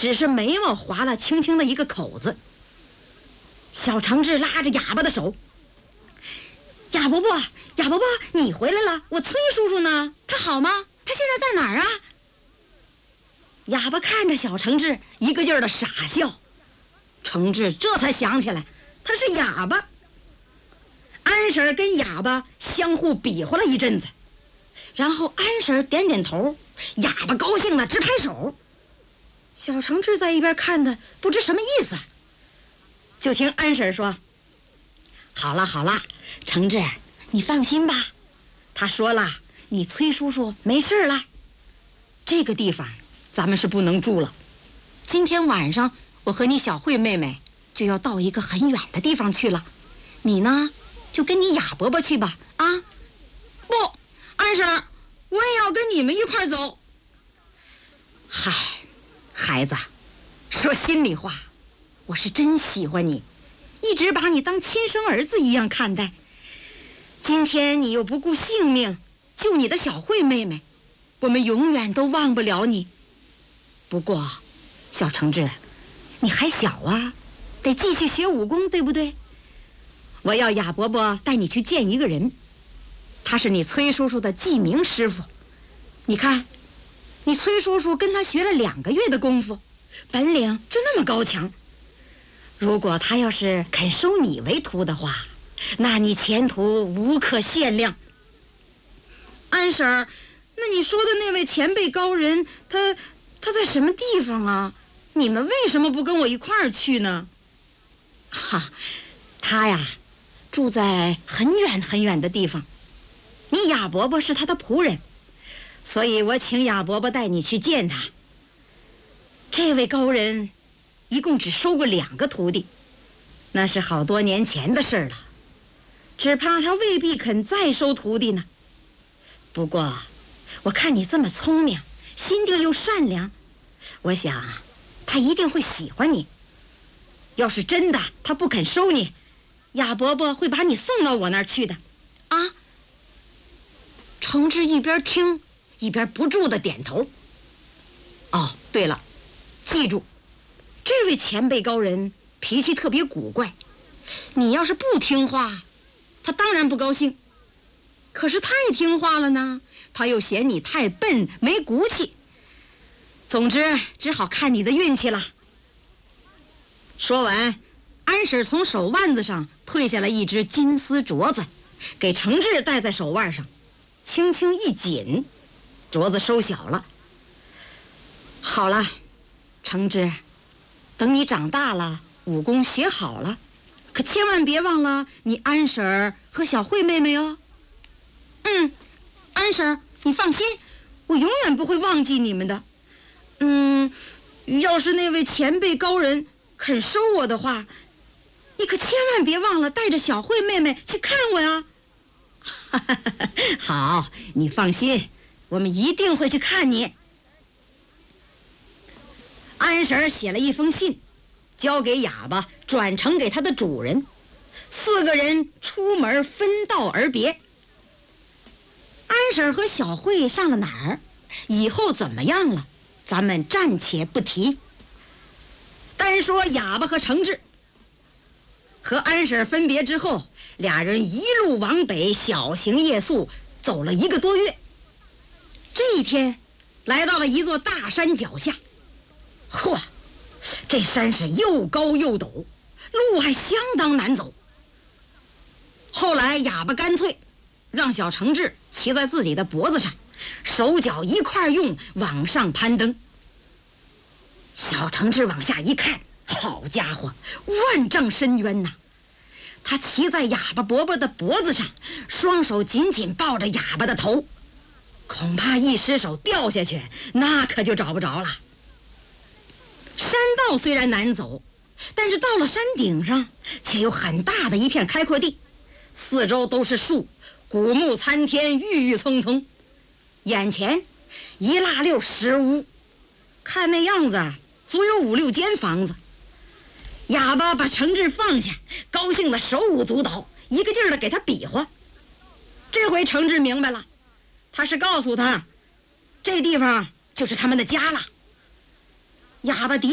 只是眉毛划了轻轻的一个口子。小橙子拉着哑巴的手：“哑伯伯，哑伯伯，你回来了，我崔叔叔呢？他好吗？他现在在哪儿啊？”哑巴看着小橙子，一个劲儿的傻笑。橙子这才想起来，他是哑巴。安婶跟哑巴相互比划了一阵子，然后安婶点点头，哑巴高兴的直拍手。小橙子在一边看的不知什么意思，就听安婶说：“好了好了，橙子，你放心吧，他说了，你崔叔叔没事了。这个地方咱们是不能住了，今天晚上我和你小慧妹妹就要到一个很远的地方去了，你呢就跟你哑伯伯去吧。啊，不，安婶，我也要跟你们一块走。”嗨，孩子，说心里话，我是真喜欢你，一直把你当亲生儿子一样看待。今天你又不顾性命救你的小慧妹妹，我们永远都忘不了你。不过小橙子，你还小啊，得继续学武功，对不对？我要哑伯伯带你去见一个人，他是你崔叔叔的记名师傅。你看，你崔叔叔跟他学了2个月的功夫，本领就那么高强。如果他要是肯收你为徒的话，那你前途无可限量。安婶儿，那你说的那位前辈高人，他在什么地方啊？你们为什么不跟我一块儿去呢？哈，他呀，住在很远很远的地方。你哑伯伯是他的仆人，所以我请哑伯伯带你去见他。这位高人一共只收过2个徒弟，那是好多年前的事了，只怕他未必肯再收徒弟呢。不过我看你这么聪明，心地又善良，我想他一定会喜欢你。要是真的他不肯收你，哑伯伯会把你送到我那儿去的。啊！橙子一边听一边不住地点头。哦，对了，记住，这位前辈高人脾气特别古怪，你要是不听话，他当然不高兴。可是太听话了呢，他又嫌你太笨没骨气。总之只好看你的运气了。说完，安婶从手腕子上退下了一只金丝镯子，给橙子戴在手腕上，轻轻一紧，镯子收小了。好了，橙子，等你长大了，武功学好了，可千万别忘了你安婶儿和小慧妹妹哦。安婶儿，你放心，我永远不会忘记你们的。要是那位前辈高人肯收我的话，你可千万别忘了带着小慧妹妹去看我呀。好，你放心，我们一定会去看你。安婶写了一封信，交给哑巴，转呈给他的主人。4个人出门分道而别。安婶和小慧上了哪儿，以后怎么样了，咱们暂且不提。单说哑巴和橙子，和安婶分别之后，2人一路往北，小行夜宿，走了1个多月。这一天来到了一座大山脚下。嚯，这山是又高又陡，路还相当难走。后来哑巴干脆让小橙子骑在自己的脖子上，手脚一块用，往上攀登。小橙子往下一看，好家伙，万丈深渊呐！他骑在哑巴伯伯的脖子上，双手紧紧抱着哑巴的头，恐怕一失手掉下去，那可就找不着了。山道虽然难走，但是到了山顶上却有很大的一片开阔地，四周都是树，古木参天，郁郁葱葱。眼前一大溜石屋，看那样子足有5、6间房子。哑巴把橙子放下，高兴的手舞足蹈，一个劲儿的给他比划。这回橙子明白了，他是告诉他这地方就是他们的家了。哑巴